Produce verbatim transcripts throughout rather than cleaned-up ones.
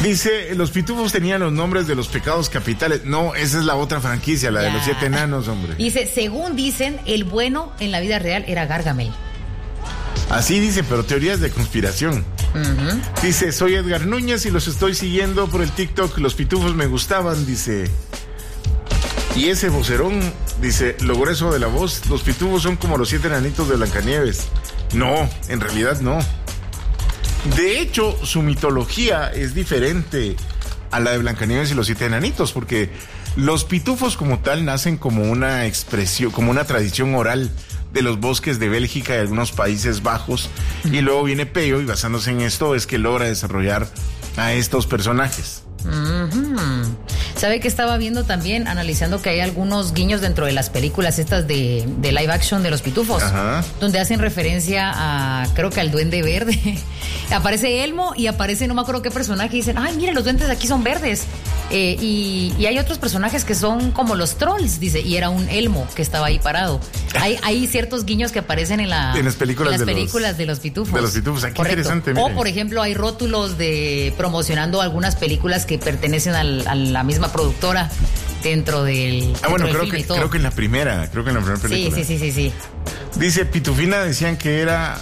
Dice, los pitufos tenían los nombres de los pecados capitales. No, esa es la otra franquicia, la ya. de los siete enanos, hombre. Dice, según dicen, el bueno en la vida real era Gargamel. Así dice, pero teorías de conspiración. Uh-huh. Dice, soy Edgar Núñez y los estoy siguiendo por el TikTok. Los pitufos me gustaban, dice. Y ese vocerón, dice, lo grueso de la voz, los pitufos son como los siete enanitos de Blancanieves. No, en realidad no. De hecho, su mitología es diferente a la de Blancanieves y los siete enanitos, porque los pitufos como tal nacen como una expresión, como una tradición oral de los bosques de Bélgica y algunos Países Bajos, y luego viene Pello y basándose en esto es que logra desarrollar a estos personajes. Uh-huh. ¿Sabe que estaba viendo también, analizando que hay algunos guiños dentro de las películas estas de, de live action de los pitufos? Ajá. Donde hacen referencia a, creo que al Duende Verde. Aparece Elmo y aparece, no me acuerdo qué personaje, y dicen, ay, mira, los duendes aquí son verdes. Eh, y, y hay otros personajes que son como los trolls, dice, y era un Elmo que estaba ahí parado. Hay, hay ciertos guiños que aparecen en, la, en las películas, en las de, películas los, de los pitufos. De los pitufos, aquí interesante. O, por ejemplo, hay rótulos de promocionando algunas películas que pertenecen al, a la misma productora dentro del Ah, bueno, del creo que, creo que en la primera, creo que en la primera película. Sí, sí, sí, sí, sí. Dice, Pitufina decían que era...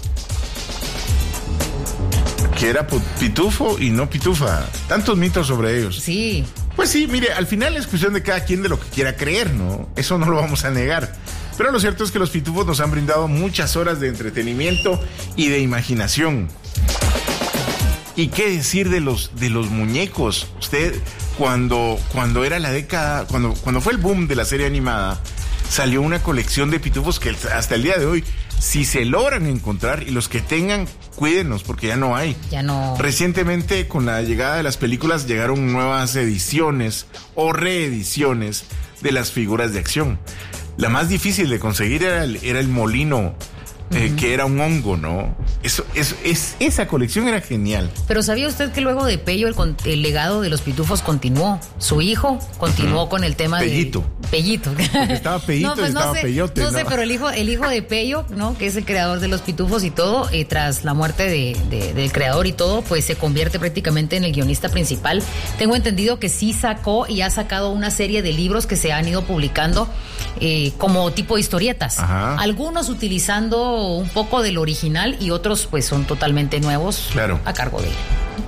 que era pitufo y no pitufa. Tantos mitos sobre ellos. Sí. Pues sí, mire, al final es cuestión de cada quien de lo que quiera creer, ¿no? Eso no lo vamos a negar. Pero lo cierto es que los pitufos nos han brindado muchas horas de entretenimiento y de imaginación. ¿Y qué decir de los, de los muñecos? Usted, cuando, cuando era la década, cuando, cuando fue el boom de la serie animada, salió una colección de pitufos que hasta el día de hoy, si se logran encontrar, y los que tengan, cuídenos, porque ya no hay. Ya no. Recientemente, con la llegada de las películas, llegaron nuevas ediciones o reediciones de las figuras de acción. La más difícil de conseguir era el, era el molino, eh, uh-huh. que era un hongo, ¿no? Eso, eso, es, esa colección era genial. Pero ¿sabía usted que luego de Pello el, el legado de los pitufos continuó? Su hijo continuó uh-huh. con el tema Pellito. de... Pellito. Porque estaba Pellito no, pues y no estaba sé, Pellote. No, no sé, pero el hijo, el hijo de Pello, ¿no? Que es el creador de los pitufos y todo, eh, tras la muerte de, de, del creador y todo, pues se convierte prácticamente en el guionista principal. Tengo entendido que sí sacó y ha sacado una serie de libros que se han ido publicando eh, como tipo historietas. Ajá. Algunos utilizando un poco del original y otros pues son totalmente nuevos, claro. a cargo de él.